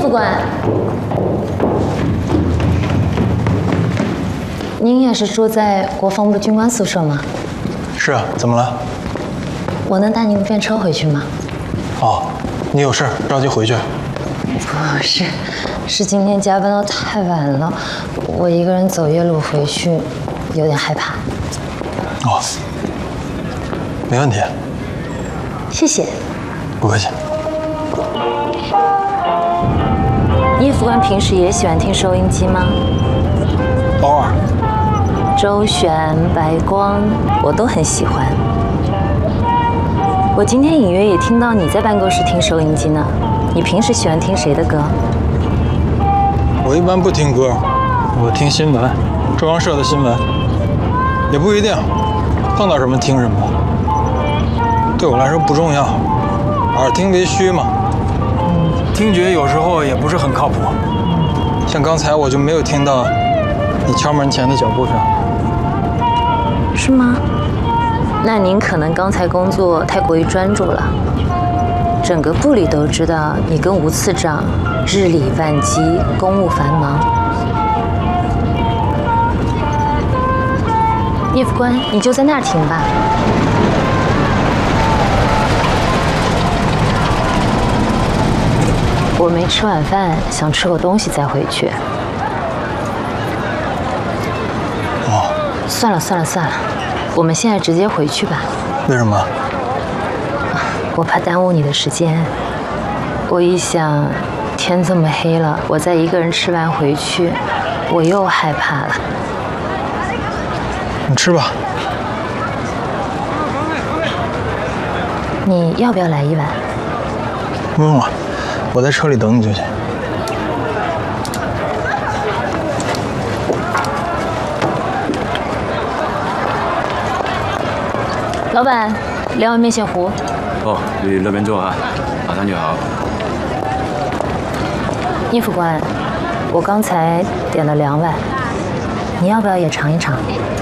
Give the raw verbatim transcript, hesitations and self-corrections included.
副官，您也是住在国防部军官宿舍吗？ 是啊，怎么了？ 我能搭您的便车回去吗？ 哦，你有事着急回去？ 不是，是今天加班到太晚了，我一个人走夜路回去，有点害怕。 哦，没问题。 谢谢。 不客气。 叶副官平时也喜欢听收音机吗？ 偶尔。 周璇、白光，我都很喜欢。我今天隐约也听到你在办公室听收音机呢。你平时喜欢听谁的歌？ 我一般不听歌，我听新闻，中央社的新闻，也不一定，碰到什么听什么，对我来说不重要，耳听为虚嘛。听觉有时候也不是很靠谱，像刚才我就没有听到你敲门前的脚步声。 是吗？那您可能刚才工作太过于专注了。整个部里都知道你跟吴次长日理万机，公务繁忙。叶副官，你就在那儿听吧。我没吃晚饭，想吃口东西再回去。 哦， 算了算了算了，我们现在直接回去吧。 为什么？ 我怕耽误你的时间。我一想，天这么黑了，我再一个人吃完回去，我又害怕了。 你吃吧。 你要不要来一碗？ 不用了，我在车里等你就行。 老板，两碗面线糊。 哦，你那边坐啊，马上就好。 叶副官，我刚才点了两碗，你要不要也尝一尝？